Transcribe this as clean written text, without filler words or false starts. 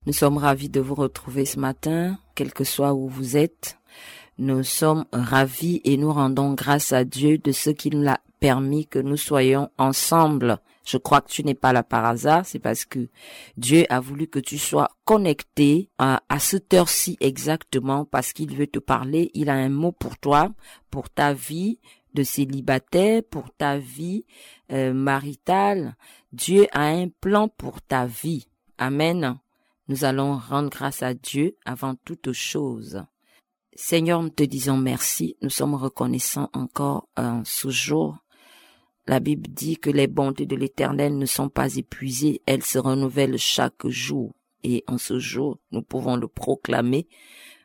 Nous sommes ravis de vous retrouver ce matin, quel que soit où vous êtes. Nous sommes ravis et nous rendons grâce à Dieu de ce qu'il nous a permis que nous soyons ensemble. Je crois que tu n'es pas là par hasard, c'est parce que Dieu a voulu que tu sois connecté à cette heure-ci exactement, parce qu'il veut te parler. Il a un mot pour toi, pour ta vie de célibataire, pour ta vie maritale. Dieu a un plan pour ta vie. Amen. Nous allons rendre grâce à Dieu avant toute chose. Seigneur, nous te disons merci. Nous sommes reconnaissants encore en ce jour. La Bible dit que les bontés de l'Éternel ne sont pas épuisées. Elles se renouvellent chaque jour. Et en ce jour, nous pouvons le proclamer